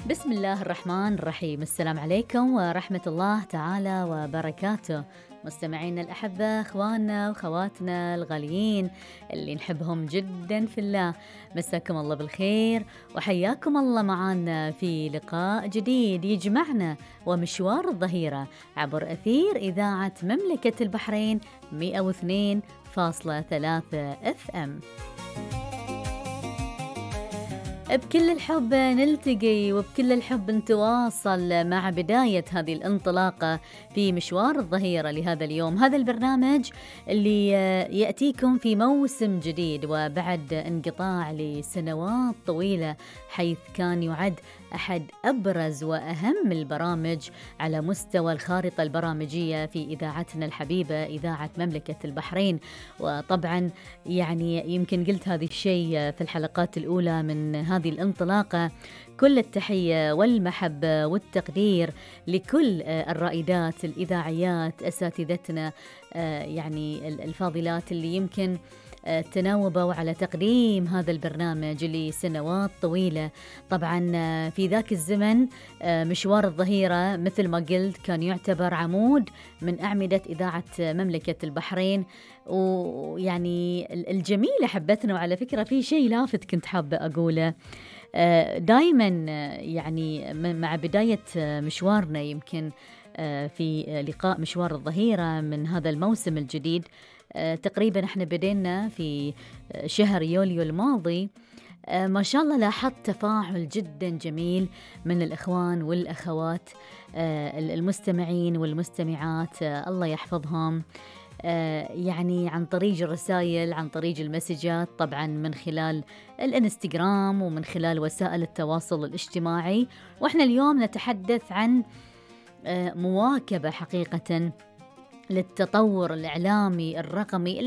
بسم الله الرحمن الرحيم. السلام عليكم ورحمة الله تعالى وبركاته. مستمعينا الأحبة، أخواننا وخواتنا الغاليين اللي نحبهم جدا في الله، مساكم الله بالخير وحياكم الله معنا في لقاء جديد يجمعنا ومشوار الظهيرة عبر أثير إذاعة مملكة البحرين 102.3 FM. بكل الحب نلتقي وبكل الحب نتواصل مع بداية هذه الانطلاقة في مشوار الظهيرة لهذا اليوم. هذا البرنامج اللي يأتيكم في موسم جديد وبعد انقطاع لسنوات طويلة، حيث كان يعد أحد أبرز وأهم البرامج على مستوى الخارطة البرامجية في إذاعتنا الحبيبة إذاعة مملكة البحرين. وطبعا يعني يمكن قلت هذا الشيء في الحلقات الأولى من هذه الانطلاقة. كل التحية والمحبة والتقدير لكل الرائدات الإذاعيات، أساتذتنا يعني الفاضلات اللي يمكن تناوبوا على تقديم هذا البرنامج لسنوات طويلة. طبعا في ذاك الزمن مشوار الظهيرة مثل ما قلت كان يعتبر عمود من أعمدة إذاعة مملكة البحرين. ويعني الجميلة حبتنا، وعلى فكرة في شيء لافت كنت حابة أقوله دايما يعني مع بداية مشوارنا، يمكن في لقاء مشوار الظهيرة من هذا الموسم الجديد. تقريبا احنا بدينا في شهر يوليو الماضي. ما شاء الله لاحظت تفاعل جدا جميل من الإخوان والأخوات المستمعين والمستمعات، الله يحفظهم، يعني عن طريق الرسائل، عن طريق المسجات، طبعا من خلال الانستغرام ومن خلال وسائل التواصل الاجتماعي. واحنا اليوم نتحدث عن مواكبة حقيقة للتطور الإعلامي الرقمي